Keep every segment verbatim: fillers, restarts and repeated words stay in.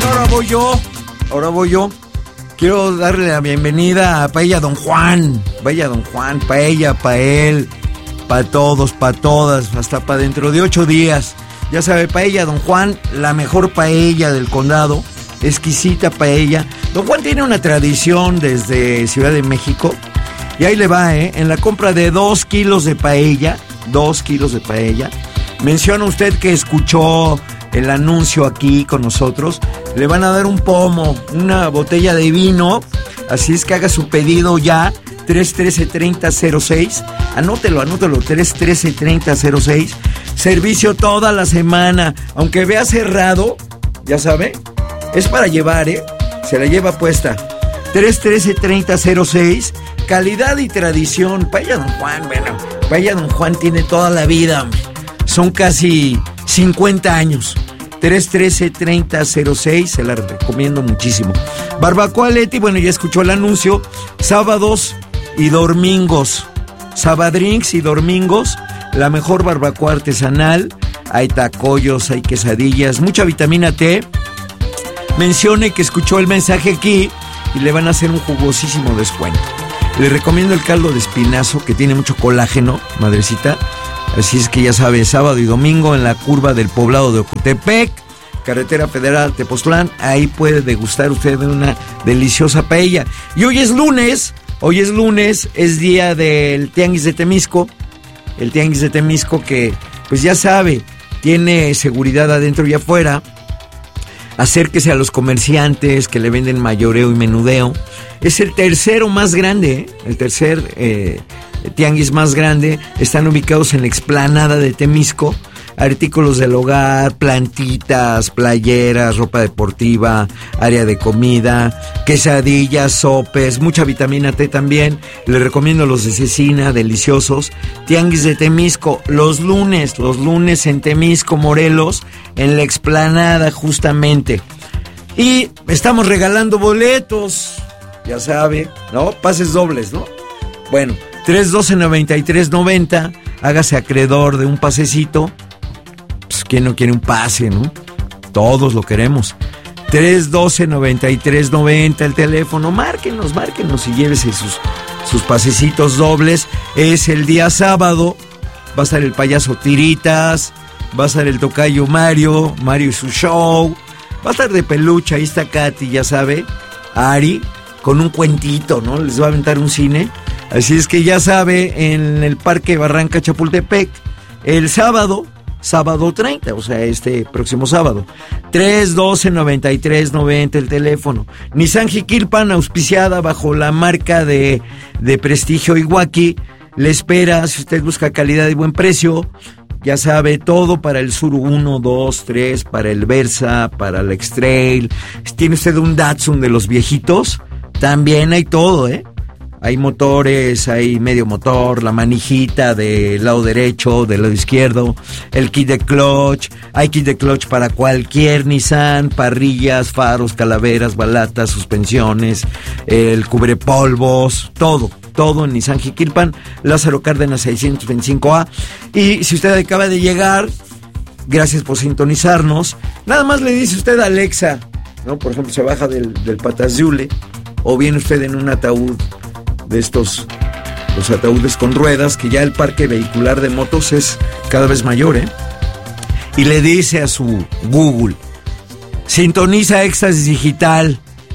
ahora voy yo. Ahora voy yo. Quiero darle la bienvenida a Paella Don Juan. Paella Don Juan, paella para él, para todos, para todas, hasta para dentro de ocho días. Ya sabe, Paella Don Juan, la mejor paella del condado. Exquisita paella. Don Juan tiene una tradición desde Ciudad de México. Y ahí le va, ¿eh? En la compra de dos kilos de paella, dos kilos de paella, menciona usted que escuchó el anuncio aquí con nosotros, le van a dar un pomo, una botella de vino, así es que haga su pedido ya, tres uno tres, tres cero cero seis, anótelo, anótelo, tres uno tres, tres cero cero seis, servicio toda la semana, aunque vea cerrado, ya sabe, es para llevar, ¿eh? Se la lleva puesta, tres uno tres, tres cero cero seis, calidad y tradición. Paella Don Juan, bueno, Paella Don Juan tiene toda la vida, hombre. Son casi cincuenta años. tres uno tres, tres cero cero seis, se la recomiendo muchísimo. Barbacoa Leti, bueno, ya escuchó el anuncio. Sábados y domingos. Sabadrinks y domingos. La mejor barbacoa artesanal. Hay tacoyos, hay quesadillas, mucha vitamina T. Mencione que escuchó el mensaje aquí y le van a hacer un jugosísimo descuento. Le recomiendo el caldo de espinazo, que tiene mucho colágeno, madrecita. Así es que ya sabe, sábado y domingo en la curva del poblado de Ocotepec, carretera federal Tepoztlán, ahí puede degustar usted de una deliciosa paella. Y hoy es lunes, hoy es lunes, es día del Tianguis de Temisco, el Tianguis de Temisco que, pues ya sabe, tiene seguridad adentro y afuera. Acérquese a los comerciantes que le venden mayoreo y menudeo. Es el tercero más grande, ¿eh? el tercer eh, tianguis más grande. Están ubicados en la explanada de Temisco. Artículos del hogar, plantitas, playeras, ropa deportiva, área de comida, quesadillas, sopes, mucha vitamina T también. Les recomiendo los de cecina, deliciosos. Tianguis de Temisco, los lunes, los lunes en Temisco, Morelos, en la explanada justamente. Y estamos regalando boletos, ya sabe, ¿no? Pases dobles, ¿no? Bueno, tres uno dos, nueve tres nueve cero, hágase acreedor de un pasecito. Pues, ¿quién no quiere un pase, no? Todos lo queremos. tres uno dos, nueve tres nueve cero, el teléfono, márquenos, márquenos y llévese sus, sus pasecitos dobles. Es el día sábado, va a estar el payaso Tiritas, va a estar el tocayo Mario, Mario y su show, va a estar de peluche, ahí está Katy, ya sabe, Ari, con un cuentito, ¿no? Les va a aventar un cine. Así es que ya sabe, en el Parque Barranca Chapultepec, el sábado, sábado treinta, o sea, este próximo sábado. tres uno dos, nueve tres nueve cero, el teléfono. Nissan Jiquilpan, auspiciada bajo la marca de, de prestigio Iwaki, le espera, si usted busca calidad y buen precio. Ya sabe, todo para el Sur uno, dos, tres, para el Versa, para el X-Trail. ¿Tiene usted un Datsun de los viejitos? También hay todo, ¿eh? Hay motores, hay medio motor, la manijita del lado derecho, del lado izquierdo, el kit de clutch, hay kit de clutch para cualquier Nissan, parrillas, faros, calaveras, balatas, suspensiones, el cubrepolvos, todo, todo en Nissan Jiquilpan, Lázaro Cárdenas seiscientos veinticinco A. Y si usted acaba de llegar, gracias por sintonizarnos, nada más le dice usted a Alexa, ¿no? Por ejemplo, se baja del, del Patazule, o viene usted en un ataúd de estos, los ataúdes con ruedas, que ya el parque vehicular de motos es cada vez mayor, ¿eh? Y le dice a su Google, sintoniza Éxtasis Digital,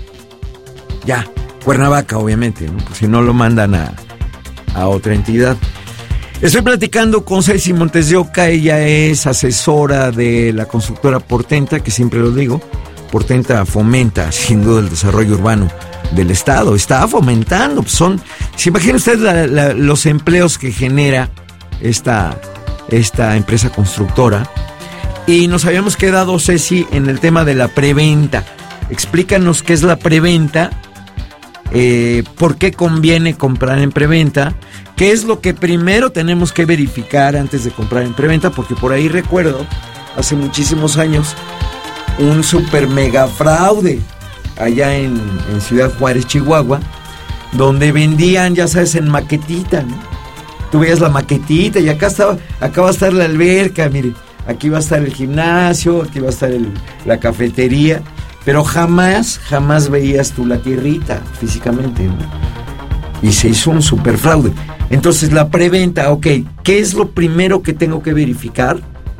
ya, Cuernavaca, obviamente, ¿no? Pues si no lo mandan a, a otra entidad. Estoy platicando con Ceci Montes de Oca, ella es asesora de la constructora Portenta, que siempre lo digo, Portenta fomenta sin duda el desarrollo urbano del estado, está fomentando, pues son, ¿se imagina usted la, la, los empleos que genera esta, esta empresa constructora? Y nos habíamos quedado, Ceci, en el tema de la preventa. Explícanos qué es la preventa, eh, por qué conviene comprar en preventa, qué es lo que primero tenemos que verificar antes de comprar en preventa, porque por ahí recuerdo, hace muchísimos años, un super mega fraude allá en, en Ciudad Juárez, Chihuahua, donde vendían, ya sabes, en maquetita, ¿no? Tú veías la maquetita y acá estaba, acá va a estar la alberca, mire, aquí va a estar el gimnasio, aquí va a estar el, la cafetería, pero jamás, jamás veías tú la tierrita físicamente, ¿no? Y se hizo un super fraude. Entonces la preventa, ok, ¿qué es lo primero que tengo que verificar?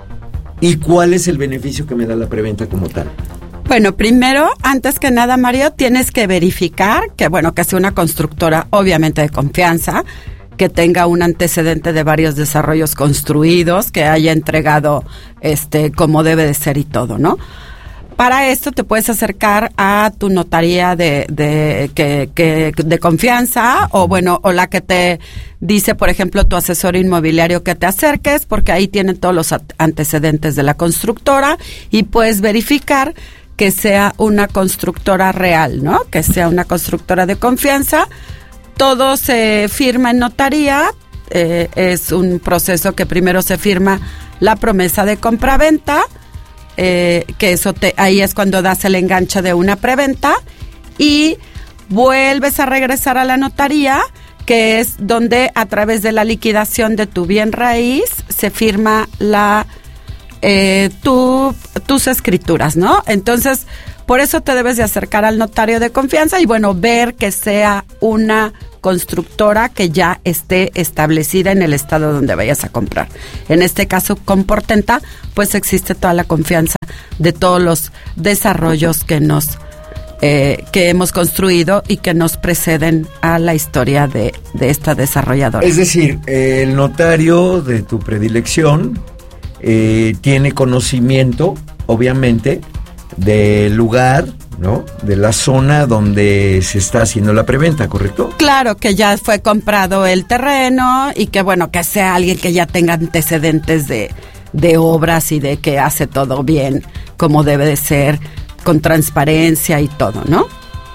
¿Y cuál es el beneficio que me da la preventa como tal? Bueno, primero, antes que nada, Mario, tienes que verificar que, bueno, que sea una constructora obviamente de confianza, que tenga un antecedente de varios desarrollos construidos, que haya entregado este como debe de ser y todo, ¿no? Para esto te puedes acercar a tu notaría de, de, que, que, de confianza, o bueno, o la que te dice, por ejemplo, tu asesor inmobiliario que te acerques, porque ahí tienen todos los antecedentes de la constructora y puedes verificar que sea una constructora real, ¿no? Que sea una constructora de confianza. Todo se firma en notaría, eh, es un proceso que primero se firma la promesa de compraventa, eh, que eso te, ahí es cuando das el enganche de una preventa, y vuelves a regresar a la notaría, que es donde a través de la liquidación de tu bien raíz se firma la eh, tu, tus escrituras, ¿no? Entonces, por eso te debes de acercar al notario de confianza y, bueno, ver que sea una constructora que ya esté establecida en el estado donde vayas a comprar. En este caso, con Portenta, pues existe toda la confianza de todos los desarrollos que nos eh, que hemos construido y que nos preceden a la historia de, de esta desarrolladora. Es decir, el notario de tu predilección eh, tiene conocimiento, obviamente, del lugar, ¿no? De la zona donde se está haciendo la preventa, ¿correcto? Claro, que ya fue comprado el terreno y que, bueno, que sea alguien que ya tenga antecedentes de, de obras y de que hace todo bien, como debe de ser, con transparencia y todo, ¿no?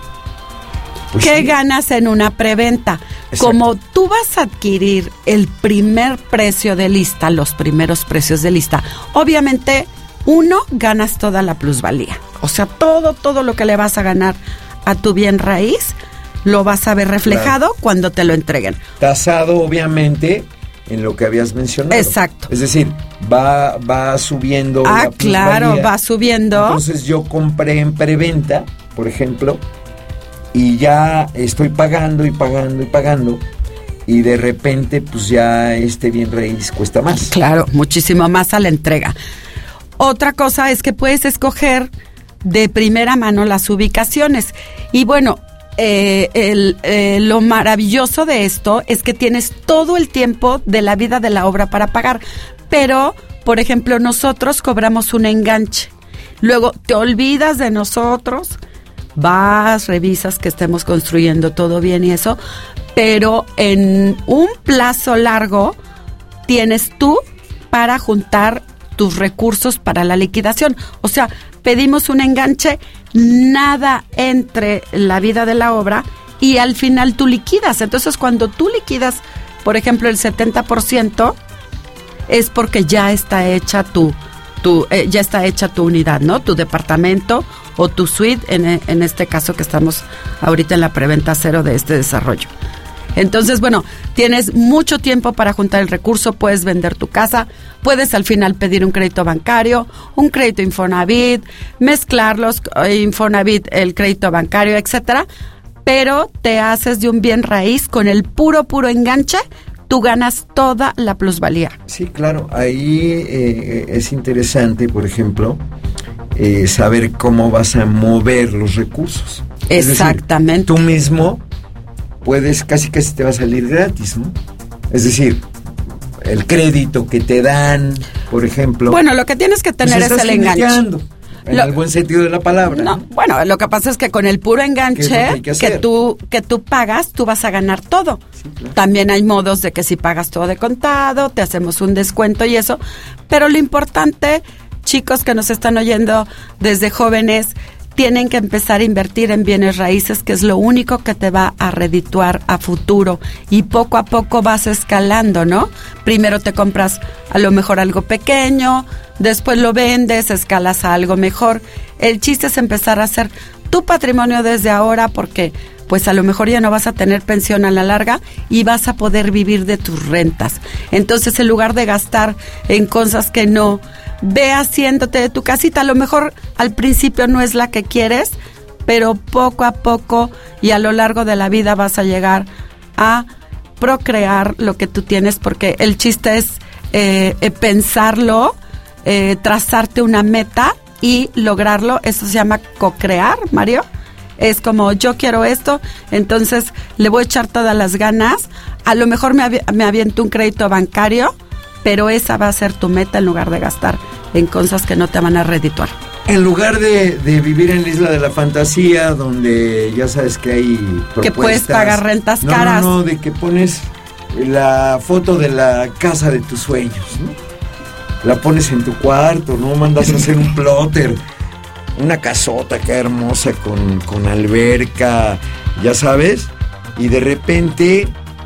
Pues ¿Qué sí. ganas en una preventa? Exacto. Como tú vas a adquirir el primer precio de lista, los primeros precios de lista, obviamente, uno, ganas toda la plusvalía. O sea, todo, todo lo que le vas a ganar a tu bien raíz, lo vas a ver reflejado claro. cuando te lo entreguen. Tasado, obviamente, en lo que habías mencionado. Exacto. Es decir, va, va subiendo ah, la plusvalía. Ah, claro, va subiendo. Entonces yo compré en preventa, por ejemplo, y ya estoy pagando y pagando y pagando, y de repente, pues ya este bien raíz cuesta más. Claro, muchísimo más a la entrega. Otra cosa es que puedes escoger de primera mano las ubicaciones. Y bueno, eh, el, eh, lo maravilloso de esto es que tienes todo el tiempo de la vida de la obra para pagar. Pero, por ejemplo, nosotros cobramos un enganche. Luego te olvidas de nosotros, vas, revisas que estemos construyendo todo bien y eso. Pero en un plazo largo tienes tú para juntar tus recursos para la liquidación. O sea, pedimos un enganche, nada entre la vida de la obra y al final tú liquidas. Entonces, cuando tú liquidas, por ejemplo, el setenta por ciento, es porque ya está hecha tu, tu eh, ya está hecha tu unidad, ¿no? Tu departamento o tu suite, en, en este caso que estamos ahorita en la preventa cero de este desarrollo. Entonces, bueno, tienes mucho tiempo para juntar el recurso, puedes vender tu casa, puedes al final pedir un crédito bancario, un crédito Infonavit, mezclarlos, Infonavit, el crédito bancario, etcétera, pero te haces de un bien raíz con el puro, puro enganche, tú ganas toda la plusvalía. Sí, claro, ahí eh, es interesante, por ejemplo, eh, saber cómo vas a mover los recursos. Exactamente. Es decir, tú mismo puedes, casi casi te va a salir gratis, ¿no? Es decir, el crédito que te dan, por ejemplo. Bueno, lo que tienes que tener pues es el enganche. En lo, el buen sentido de la palabra. No, ¿no? Bueno, lo que pasa es que con el puro enganche que, que tú que tú pagas, tú vas a ganar todo. Sí, claro. También hay modos de que si pagas todo de contado, te hacemos un descuento y eso. Pero lo importante, chicos que nos están oyendo desde jóvenes, tienen que empezar a invertir en bienes raíces, que es lo único que te va a redituar a futuro. Y poco a poco vas escalando, ¿no? Primero te compras a lo mejor algo pequeño, después lo vendes, escalas a algo mejor. El chiste es empezar a hacer tu patrimonio desde ahora, porque pues a lo mejor ya no vas a tener pensión a la larga y vas a poder vivir de tus rentas. Entonces, en lugar de gastar en cosas que no ve haciéndote de tu casita. A lo mejor al principio no es la que quieres, pero poco a poco y a lo largo de la vida vas a llegar a procrear lo que tú tienes, porque el chiste es eh, eh, pensarlo, eh, trazarte una meta y lograrlo. Eso se llama co-crear, Mario. Es como, yo quiero esto, entonces le voy a echar todas las ganas. A lo mejor me, avi- me aviento un crédito bancario, pero esa va a ser tu meta en lugar de gastar en cosas que no te van a redituar. En lugar de, de vivir en la isla de la fantasía, donde ya sabes que hay propuestas... Que puedes pagar rentas no, caras. No, no, de que pones la foto de la casa de tus sueños, ¿no? La pones en tu cuarto, ¿no? Mandas a hacer un plotter, una casota acá hermosa con, con alberca, ya sabes, y de repente...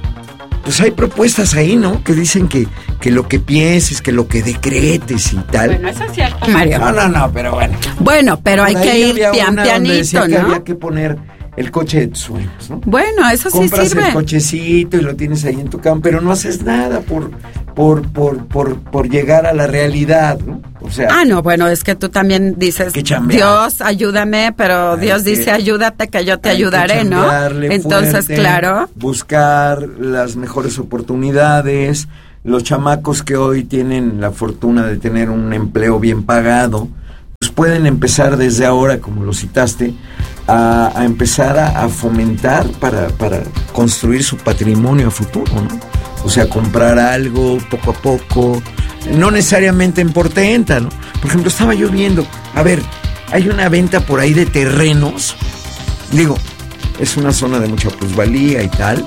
Pues hay propuestas ahí, ¿no? Que dicen que, que lo que pienses, que lo que decretes y tal. Bueno, eso es cierto, Mario. No, no, no, pero bueno. Bueno, pero hay Por que ahí ir había pian una donde decía pianito, que ¿no? había que poner el coche de tus sueños, ¿no? Bueno, eso sí Compras sirve. el cochecito y lo tienes ahí en tu cama, pero no haces nada por, por, por, por, por llegar a la realidad, ¿no? O sea... Ah, no, bueno, es que tú también dices, que chambear. Dios, ayúdame, pero Hay Dios que- dice, ayúdate que yo te hay que ayudaré, ¿no? chambearle Entonces, fuerte, claro. buscar las mejores oportunidades. Los chamacos que hoy tienen la fortuna de tener un empleo bien pagado, pues pueden empezar desde ahora, como lo citaste, a, a empezar a, a fomentar para, para construir su patrimonio a futuro, ¿no? O sea, comprar algo poco a poco, no necesariamente en portenta, ¿no? Por ejemplo, estaba yo viendo, a ver, hay una venta por ahí de terrenos, digo, es una zona de mucha plusvalía y tal,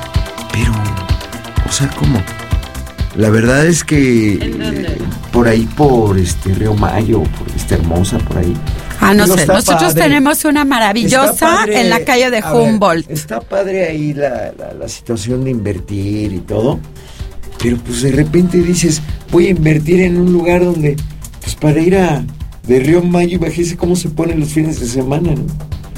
pero, o sea, ¿cómo? La verdad es que eh, por ahí, por este Río Mayo, por esta Hermosa, por ahí. Ah, no Digo, sé, está nosotros padre. tenemos una Está maravillosa padre, en la calle de a ver, Humboldt. está padre ahí la, la, la situación de invertir y todo, pero pues de repente dices, voy a invertir en un lugar donde, pues para ir a de Río Mayo, imagínese cómo se ponen los fines de semana, ¿no?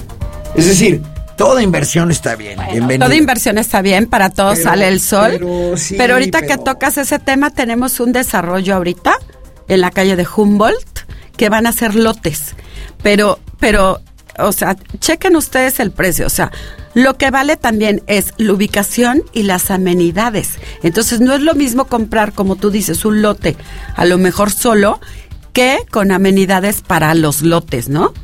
Es decir, toda inversión está bien, bienvenida. Toda inversión está bien, para todos Pero- sale el sol. pero sí, pero ahorita pero- que tocas ese tema, tenemos un desarrollo ahorita en la calle de Humboldt que van a ser lotes. Pero, pero, o sea, chequen ustedes el precio. O sea, lo que vale también es la ubicación y las amenidades. Entonces, no es lo mismo comprar, como tú dices, un lote, a lo mejor solo, que con amenidades para los lotes, ¿no?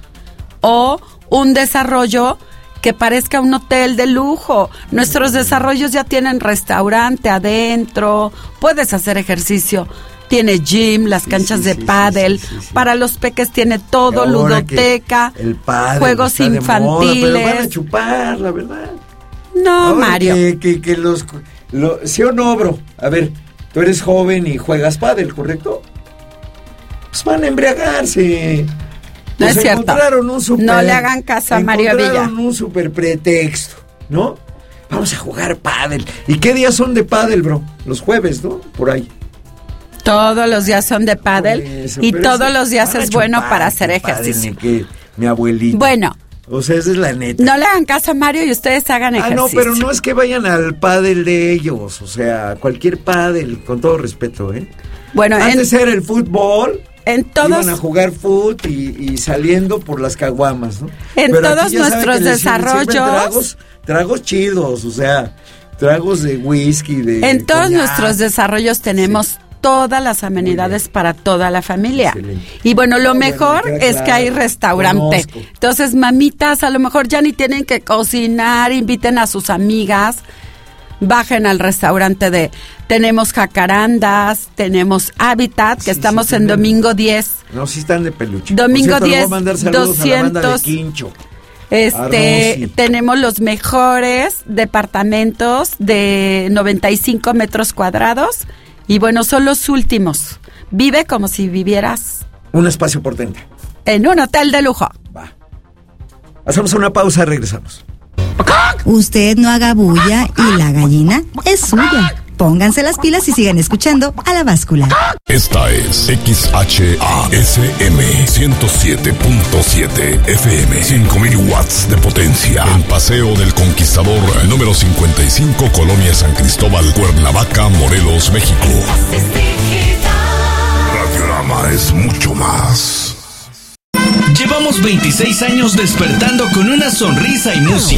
O un desarrollo que parezca un hotel de lujo. Nuestros desarrollos ya tienen restaurante adentro, puedes hacer ejercicio, tiene gym, las Sí, canchas sí, de sí, pádel, sí, sí, sí. para los peques tiene todo, Y ahora que ludoteca, el pádel juegos está de moda, pero van a infantiles. chupar, la verdad. No, Ahora Mario. Que, que, que los, lo- ¿sí o no, bro? A ver, tú eres joven y juegas pádel, ¿correcto? Pues van a embriagarse. No Pues es cierto. encontraron un super- No le hagan caso a Mario Villa. Encontraron un super pretexto, ¿no? Vamos a jugar pádel. ¿Y qué días son de pádel, bro? Los jueves, ¿no? Por ahí. Todos los días son de pádel Por eso, y pero todos ese- los días van a es bueno chupar, para hacer que pádel, ejercicio. ni que mi abuelita. Bueno, O sea, esa es la neta. no le hagan caso a Mario y ustedes hagan Ah, ejercicio. no, pero no es que vayan al pádel de ellos, o sea, cualquier pádel, con todo respeto, ¿eh? Bueno, en, Antes era el fútbol, en todos... iban a jugar fútbol y, y saliendo por las caguamas, ¿no? En Pero aquí todos ya sabe nuestros que les sirven desarrollos- Tragos, tragos chidos, o sea, tragos de whisky, de En todos coñac. nuestros desarrollos tenemos todas las amenidades bien. para toda la familia. Excelente. Y bueno, lo No, bueno, mejor me queda es que hay claro, restaurante. conozco. Entonces, mamitas, a lo mejor ya ni tienen que cocinar, inviten a sus amigas, bajen al restaurante de... Tenemos jacarandas, tenemos Habitat, que Sí, estamos sí, en tienen- domingo diez. No, sí están de peluche. Domingo Por cierto, le voy a diez, mandar saludos a la banda de doscientos. Quincho. Este, Rosy. tenemos los mejores departamentos de noventa y cinco metros cuadrados y bueno, son los últimos. Vive como si vivieras Un espacio portente. en un hotel de lujo. Va. Hacemos una pausa, regresamos. Usted no haga bulla y la gallina es suya. Pónganse las pilas y sigan escuchando a La Báscula. Esta es X H A S M ciento siete punto siete F M, cinco mil watts de potencia. En Paseo del Conquistador, número cincuenta y cinco, Colonia San Cristóbal, Cuernavaca, Morelos, México. Radiorama es mucho más. Llevamos veintiséis años despertando con una sonrisa y música.